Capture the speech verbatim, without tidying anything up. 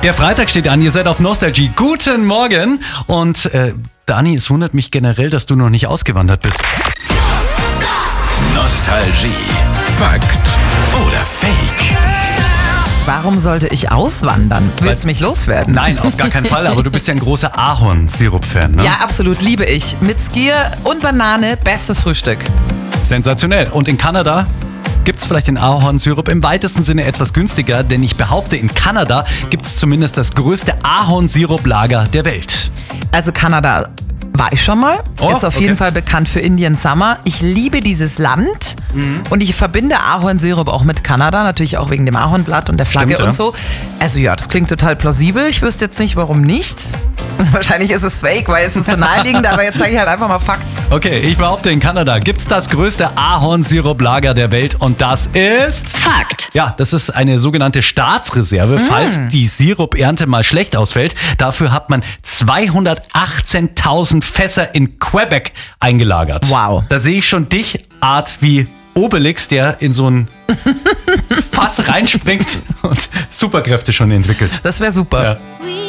Der Freitag steht an, ihr seid auf Nostalgie. Guten Morgen. Und äh, Dani, es wundert mich generell, dass du noch nicht ausgewandert bist. Nostalgie. Fakt oder Fake? Warum sollte ich auswandern? Willst du mich loswerden? Nein, auf gar keinen Fall. Aber du bist ja ein großer Ahornsirup-Fan, ne? Ja, absolut, liebe ich. Mit Skier und Banane, bestes Frühstück. Sensationell. Und in Kanada gibt es vielleicht den Ahornsirup im weitesten Sinne etwas günstiger, denn ich behaupte, in Kanada gibt es zumindest das größte Ahornsirup-Lager der Welt. Also Kanada war ich schon mal. Oh, ist auf okay. jeden Fall bekannt für Indian Summer. Ich liebe dieses Land mhm. und ich verbinde Ahornsirup auch mit Kanada, natürlich auch wegen dem Ahornblatt und der Flagge. Stimmt, ja. Und so. Also ja, das klingt total plausibel. Ich wüsste jetzt nicht, warum nicht. Wahrscheinlich ist es fake, weil es ist so naheliegend, aber jetzt sage ich halt einfach mal Fakt. Okay, ich behaupte, in Kanada gibt es das größte Ahornsirup-Lager der Welt und das ist... Fakt. Ja, das ist eine sogenannte Staatsreserve, falls die Sirupernte mal schlecht ausfällt. Dafür hat man zweihundertachtzehntausend Fässer in Quebec eingelagert. Wow. Da sehe ich schon dich, Art wie Obelix, der in so ein Fass reinspringt und Superkräfte schon entwickelt. Das wäre super. Ja.